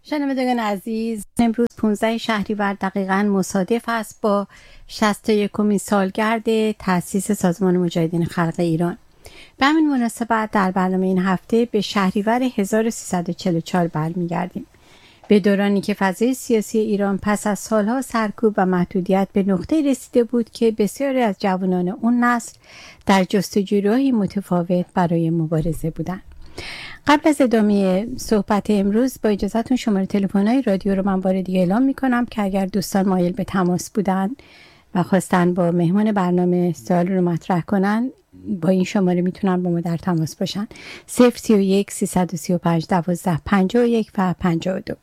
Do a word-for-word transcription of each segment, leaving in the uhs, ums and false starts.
شنوندگان عزیز، امروز پانزده شهریور دقیقاً مصادف است با شصت و یکمین سالگرد تأسیس سازمان مجاهدین خلق ایران. به همین مناسبت در برنامه این هفته به شهریور هزار و سیصد و چهل و چهار برمیگردیم، به دورانی که فضای سیاسی ایران پس از سالها سرکوب و محدودیت به نقطه رسیده بود که بسیاری از جوانان اون نسل در جستجوی متفاوت برای مبارزه بودند. قبل از ادامه صحبت امروز با اجازهتون شماره تلفن‌های رادیو رو من بار دیگه اعلام می‌کنم که اگر دوستان مایل به تماس بودن و خواستن با مهمان برنامه سوال رو مطرح کنن، با این شماره میتونن با ما در تماس باشن: صفر سی و یک سیصد و سی و پنج دوازده پنجاه و یک و پنجاه و دو.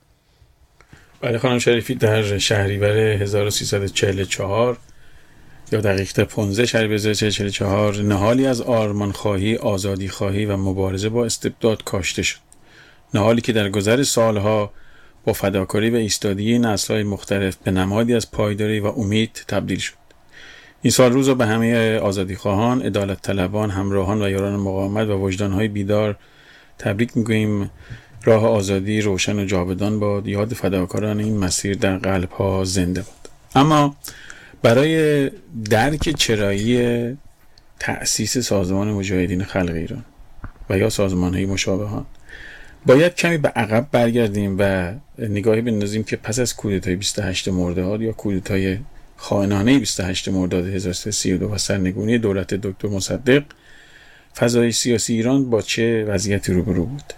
بله خانم شریفی، در شهریور هزار و سیصد و چهل و چهار یا دقیق‌تر پانزده شهریور هزار و سیصد و چهل و چهار نهالی از آرمان‌خواهی، آزادی‌خواهی و مبارزه با استبداد کاشته شد. نهالی که در گذر سالها با فداکاری و ایستادگی نسل‌های مختلف به نمادی از پایداری و امید تبدیل شد. این سال روز به همه آزادی‌خواهان، عدالت طلبان، همراهان و یاران مقاومت و وجدان‌های بیدار تبریک می‌گوییم. راه آزادی روشن و جاودان باد. یاد فداکاران این مسیر در قلب‌ها زنده باد. اما برای درک چرایی تأسیس سازمان مجاهدین خلق ایران و یا سازمان‌های مشابهان باید کمی به عقب برگردیم و نگاهی بندازیم که پس از کودتای بیست و هشتم مرداد یا کودتای خائنانه بیست و هشتم مرداد هزار و سیصد و سی و دو و سرنگونی دولت دکتر مصدق، فضای سیاسی ایران با چه وضعیتی روبرو بود.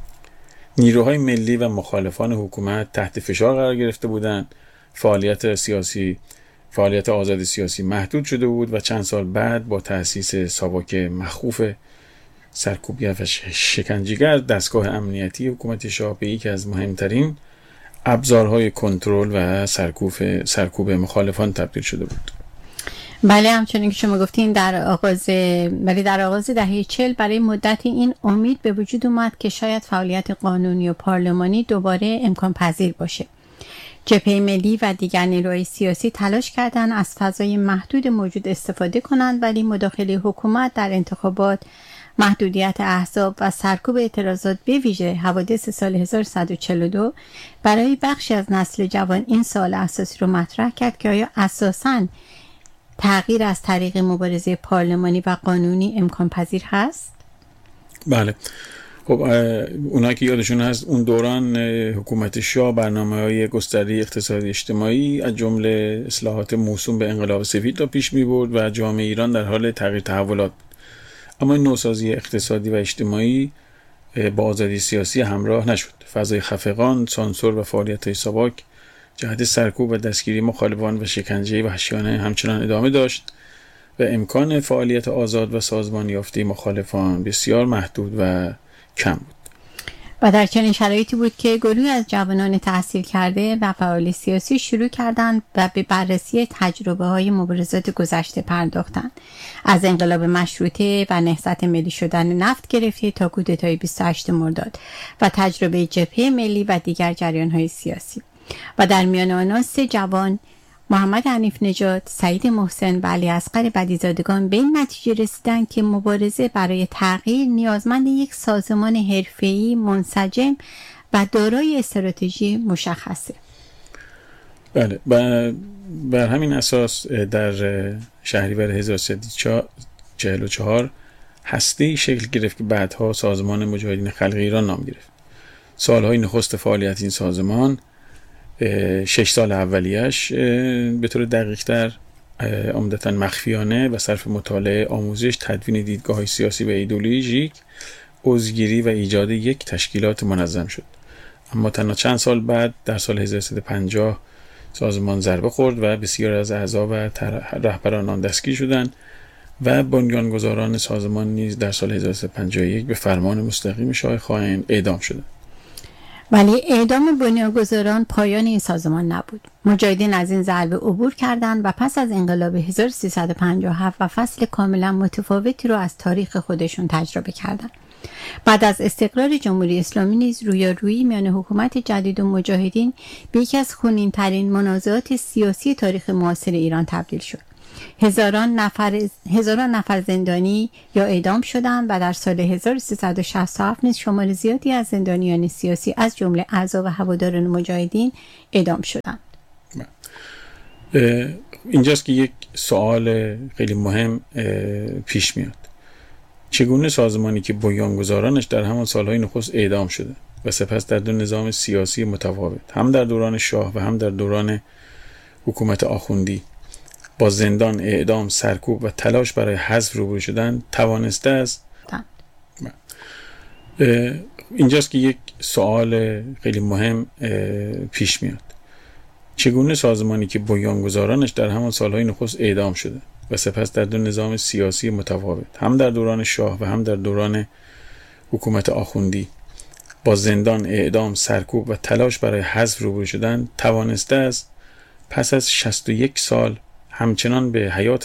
نیروهای ملی و مخالفان حکومت تحت فشار قرار گرفته بودند. فعالیت سیاسی فعالیت آزاد سیاسی محدود شده بود و چند سال بعد با تأسیس ساواک مخوف سرکوبگر و شکنجهگر، دستگاه امنیتی حکومت شاه به یکی از مهمترین ابزارهای کنترل و سرکوب سرکوب مخالفان تبدیل شده بود. بله، همچنین که شما گفتین در آغاز ولی در آغاز دهه چهل برای مدتی این امید به وجود اومد که شاید فعالیت قانونی و پارلمانی دوباره امکان پذیر باشه. جبهه ملی و دیگر نیروهای سیاسی تلاش کردند از فضای محدود موجود استفاده کنند، ولی مداخله حکومت در انتخابات، محدودیت احزاب و سرکوب اعتراضات به ویژه حوادث سال هزار و سیصد و چهل و دو برای بخشی از نسل جوان این سوال اساسی رو مطرح کرد که آیا اساساً تغییر از طریق مبارزه پارلمانی و قانونی امکان پذیر هست؟ بله، خب اونایی که یادشون هست اون دوران حکومت شاه برنامه‌های گسترده اقتصادی اجتماعی از جمله اصلاحات موسوم به انقلاب سفید را پیش می‌برد و جامعه ایران در حال تغییر تحولات بود. اما این نوسازی اقتصادی و اجتماعی با آزادی سیاسی همراه نشد. فضای خفقان، سانسور و فعالیت‌های ساواک جهت سرکوب و دستگیری مخالفان و شکنجه وحشیانه همچنان ادامه داشت و امکان فعالیت آزاد و سازمان یافته مخالفان بسیار محدود و کم بود. و در چنین شرایطی بود که گروهی از جوانان تحصیل کرده و فعال سیاسی شروع کردند و به بررسی تجربه‌های مبارزات گذشته پرداختند، از انقلاب مشروطه و نهضت ملی شدن نفت گرفته تا کودتای بیست و هشتم مرداد و تجربه جبهه ملی و دیگر جریان‌های سیاسی. و در میان آنها سه جوان، محمد حنیف نژاد، سعید محسن و علی اصغر بدیزادگان، به این نتیجه رسیدند که مبارزه برای تغییر نیازمند یک سازمان حرفه‌ای منسجم و دارای استراتژی مشخصه. بله، بر همین اساس در شهریور هزار و سیصد و چهل و چهار هسته‌ای شکل گرفت که بعدها سازمان مجاهدین خلق ایران نام گرفت. سالهای نخست فعالیت این سازمان، شش سال اولیش به طور دقیق تر عمدتاً مخفیانه و صرف مطالعه، آموزش، تدوین دیدگاه‌های سیاسی و ایدئولوژیک، عضوگیری و ایجاد یک تشکیلات منظم شد. اما تنها چند سال بعد در سال هزار و سیصد و پنجاه سازمان ضربه خورد و بسیار از اعضا و رهبران آن دستگیر شدند و بنیانگذاران سازمان نیز در سال هزار و سیصد و پنجاه و یک به فرمان مستقیم شاه خائن اعدام شدند. ولی اعدام بنیانگذاران پایان این سازمان نبود. مجاهدین از این ضربه عبور کردند و پس از انقلاب هزار و سیصد و پنجاه و هفت و فصل کاملا متفاوتی رو از تاریخ خودشون تجربه کردند. بعد از استقرار جمهوری اسلامی نیز رویارویی میان حکومت جدید و مجاهدین به یکی از خونین‌ترین منازعات سیاسی تاریخ معاصر ایران تبدیل شد. هزاران نفر هزاران نفر زندانی یا اعدام شدند و در سال هزار و سیصد و شصت و هفت نیز شمار زیادی از زندانیان سیاسی از جمله اعضا و هواداران مجاهدین اعدام شدند. اینجاست که یک سوال خیلی مهم پیش میاد. چگونه سازمانی که بنیانگذارانش در همان سالهای نخست اعدام شده و سپس در دو نظام سیاسی متفاوت، هم در دوران شاه و هم در دوران حکومت آخوندی، با زندان، اعدام، سرکوب و تلاش برای حذف روبرو شدن، توانسته است؟ اینجاست که یک سوال خیلی مهم پیش میاد. چگونه سازمانی که بنیانگذارانش در همان سالهای نخست اعدام شده و سپس در دو نظام سیاسی متفاوت، هم در دوران شاه و هم در دوران حکومت آخوندی، با زندان، اعدام، سرکوب و تلاش برای حذف روبرو شدن، توانسته است پس از شصت و یک سال همچنان به حیات